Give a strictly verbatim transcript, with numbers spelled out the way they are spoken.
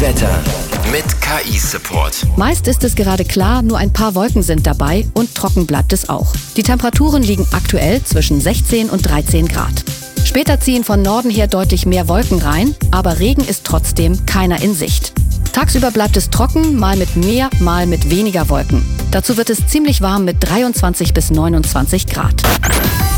Wetter mit K I-Support. Meist ist es gerade klar, nur ein paar Wolken sind dabei und trocken bleibt es auch. Die Temperaturen liegen aktuell zwischen sechzehn und dreizehn Grad. Später ziehen von Norden her deutlich mehr Wolken rein, aber Regen ist trotzdem keiner in Sicht. Tagsüber bleibt es trocken, mal mit mehr, mal mit weniger Wolken. Dazu wird es ziemlich warm mit dreiundzwanzig bis neunundzwanzig Grad.